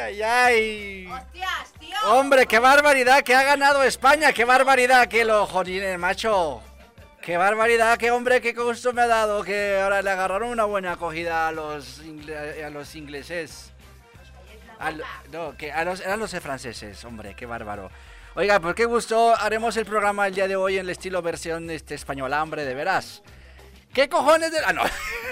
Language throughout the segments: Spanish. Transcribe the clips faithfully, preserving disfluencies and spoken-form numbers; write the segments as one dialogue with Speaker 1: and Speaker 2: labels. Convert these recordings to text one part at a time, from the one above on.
Speaker 1: ay, ay.
Speaker 2: ¡Hostias, tío!
Speaker 1: Hombre, qué barbaridad que ha ganado España, qué barbaridad que lo jodines, macho. Qué barbaridad, qué hombre, qué gusto me ha dado que ahora le agarraron una buena acogida a los ingle- a los ingleses. A lo- no, que a los, eran los franceses, hombre, qué bárbaro. Oiga, pues qué gusto, haremos el programa el día de hoy en el estilo versión este, española, hombre, de veras. ¿Qué cojones de...? Ah, no.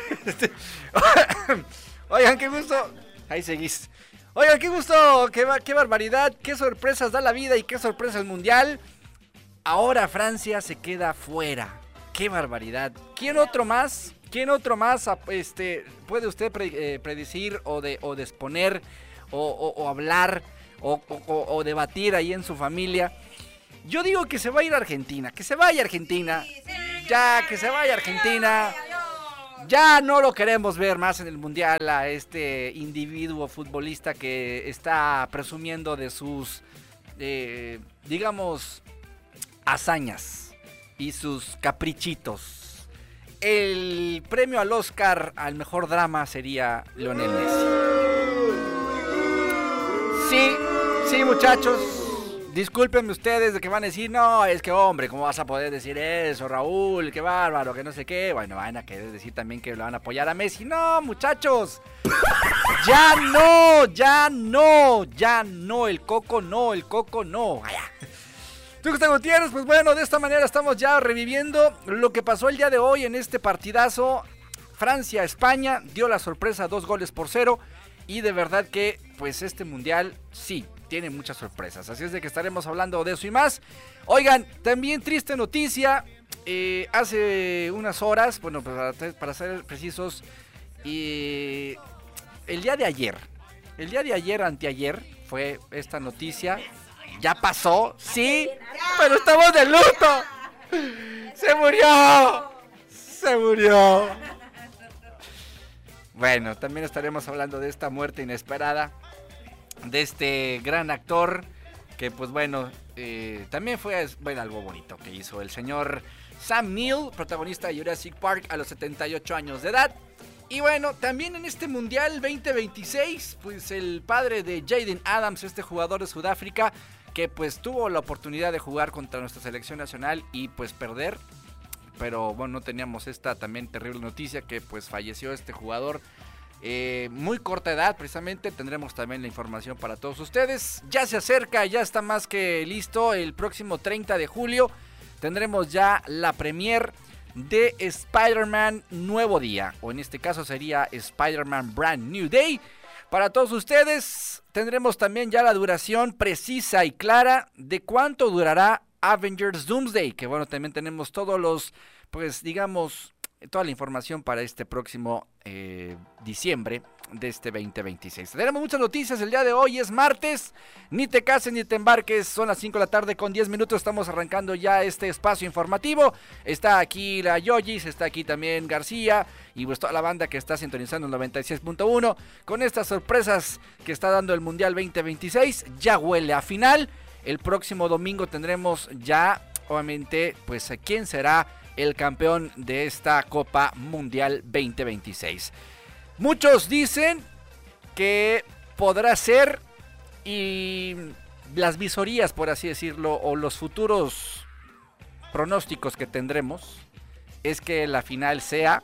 Speaker 1: Oigan, qué gusto. Ahí seguís. Oigan, qué gusto, qué, qué barbaridad, qué sorpresas da la vida y qué sorpresa el mundial. Ahora Francia se queda fuera. Qué barbaridad. ¿Quién otro más? ¿Quién otro más este, puede usted pre, eh, predecir o, de, o disponer o, o, o hablar o, o, o debatir ahí en su familia? Yo digo que se va a ir a Argentina, que se vaya a Argentina. Ya, que se vaya a Argentina. Ya no lo queremos ver más en el mundial a este individuo futbolista que está presumiendo de sus, eh, digamos, hazañas y sus caprichitos. El premio al Oscar al mejor drama sería Lionel Messi. Sí, sí, muchachos. Discúlpenme ustedes de que van a decir, no, es que hombre, ¿cómo vas a poder decir eso, Raúl? Qué bárbaro, que no sé qué. Bueno, van a querer decir también que lo van a apoyar a Messi. No, muchachos. Ya no, ya no, ya no, el coco no, el coco no. Vaya. Tú, Gustavo Gutiérrez, pues bueno, de esta manera estamos ya reviviendo lo que pasó el día de hoy en este partidazo. Francia-España dio la sorpresa, dos goles por cero. Y de verdad que, pues este mundial, sí, tiene muchas sorpresas. Así es de que estaremos hablando de eso y más. Oigan, también triste noticia. Eh, hace unas horas, bueno, para, para ser precisos, eh, el día de ayer, el día de ayer, anteayer, fue esta noticia. Ya pasó, sí, pero estamos de luto. Se murió, se murió. Bueno, también estaremos hablando de esta muerte inesperada de este gran actor que, pues bueno, eh, también fue bueno, algo bonito que hizo el señor Sam Neill, protagonista de Jurassic Park a los setenta y ocho años de edad. Y bueno, también en este Mundial veinte veintiséis, pues el padre de Jaden Adams, este jugador de Sudáfrica, que pues tuvo la oportunidad de jugar contra nuestra selección nacional y pues perder. Pero bueno, no teníamos esta también terrible noticia que pues falleció este jugador. Eh, muy corta edad precisamente. Tendremos también la información para todos ustedes. Ya se acerca, ya está más que listo. El próximo treinta de julio tendremos ya la premier de Spider-Man Nuevo Día, o en este caso sería Spider-Man Brand New Day. Para todos ustedes tendremos también ya la duración precisa y clara de cuánto durará Avengers Doomsday, que bueno, también tenemos todos los, pues digamos, toda la información para este próximo eh, diciembre de este veinte veintiséis. Tenemos muchas noticias el día de hoy, es martes, ni te cases ni te embarques, son las cinco de la tarde con diez minutos, estamos arrancando ya este espacio informativo. Está aquí la Yoyis, está aquí también García y pues toda la banda que está sintonizando el noventa y seis punto uno con estas sorpresas que está dando el Mundial veinte veintiséis. Ya huele a final. El próximo domingo tendremos ya, obviamente, pues a quién será el campeón de esta Copa Mundial veinte veintiséis. Muchos dicen que podrá ser, y las visorías, por así decirlo, o los futuros pronósticos que tendremos, es que la final sea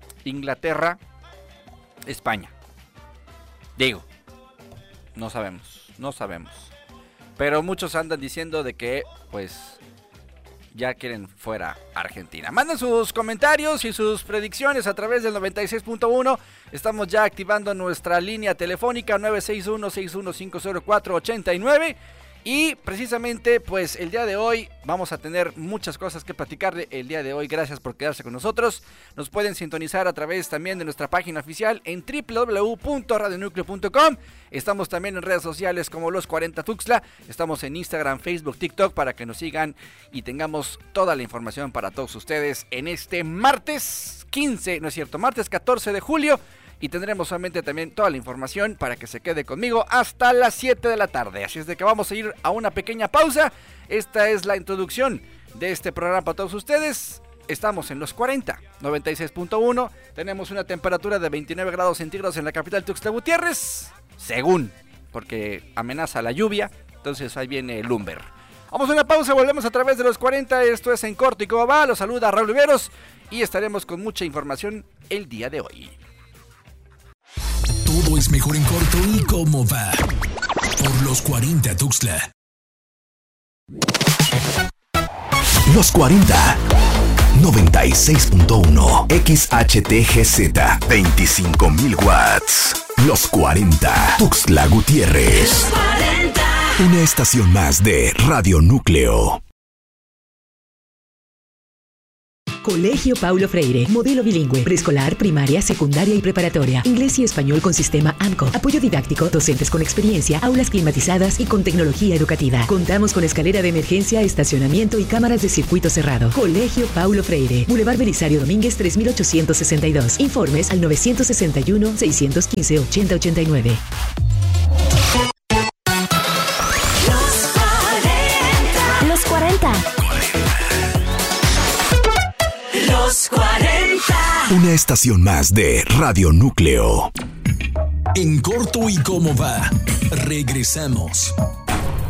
Speaker 1: Inglaterra-España. Digo, no sabemos, no sabemos. Pero muchos andan diciendo de que, pues, ya quieren fuera Argentina. Manden sus comentarios y sus predicciones a través del noventa y seis punto uno. Estamos ya activando nuestra línea telefónica nueve seis uno, seis uno cinco cero cuatro, ocho nueve. Y precisamente, pues el día de hoy vamos a tener muchas cosas que platicar el día de hoy. Gracias por quedarse con nosotros. Nos pueden sintonizar a través también de nuestra página oficial en doble u doble u doble u punto radio núcleo punto com. Estamos también en redes sociales como Los cuarenta Tuxtla. Estamos en Instagram, Facebook, TikTok para que nos sigan y tengamos toda la información para todos ustedes en este martes quince, no es cierto, martes catorce de julio. Y tendremos solamente también toda la información para que se quede conmigo hasta las siete de la tarde. Así es de que vamos a ir a una pequeña pausa. Esta es la introducción de este programa para todos ustedes. Estamos en Los cuarenta, noventa y seis punto uno. Tenemos una temperatura de veintinueve grados centígrados en la capital Tuxtla Gutiérrez. Según, porque amenaza la lluvia. Entonces ahí viene Lumber. Vamos a una pausa, volvemos a través de los cuarenta. Esto es En Corto y Cómo Va. Los saluda Raúl Riveros y estaremos con mucha información el día de hoy.
Speaker 2: Todo es mejor en Corto y Cómo Va. Por los cuarenta Tuxtla.
Speaker 3: Los cuarenta. noventa y seis punto uno. X H T G Z. veinticinco mil watts. Los cuarenta. Tuxtla Gutiérrez. Los cuarenta. Una estación más de Radio Núcleo.
Speaker 4: Colegio Paulo Freire, modelo bilingüe, preescolar, primaria, secundaria y preparatoria, inglés y español con sistema A M C O, apoyo didáctico, docentes con experiencia, aulas climatizadas y con tecnología educativa. Contamos con escalera de emergencia, estacionamiento y cámaras de circuito cerrado. Colegio Paulo Freire, Boulevard Belisario Domínguez tres mil ochocientos sesenta y dos. Informes al nueve seis uno, seis uno cinco, ocho cero ocho nueve.
Speaker 5: Los cuarenta. Los cuarenta.
Speaker 3: Una estación más de Radio Núcleo.
Speaker 2: En Corto y Cómo Va. Regresamos.